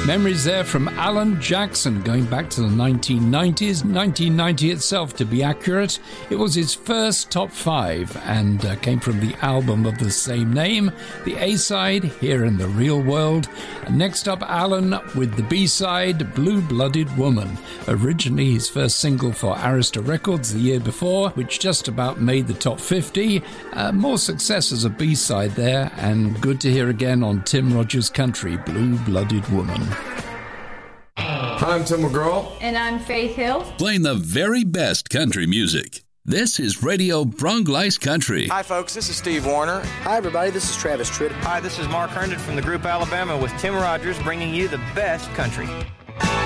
Memories there from Alan Jackson, going back to the 1990s, 1990 itself to be accurate. It was his first top 5 and came from the album of the same name, the A-side, Here in the Real World. And next up, Alan with the B-side, Blue-Blooded Woman, originally his first single for Arista Records the year before, which just about made the top 50. More success as a B-side there, and good to hear again on Tim Rogers Country, Blue-Blooded Woman. Hi, I'm Tim McGraw. And I'm Faith Hill. Playing the very best country music. This is Radio Bronglice Country. Hi, folks. This is Steve Wariner. Hi, everybody. This is Travis Tritt. Hi, this is Mark Herndon from the group Alabama with Tim Rogers, bringing you the best country.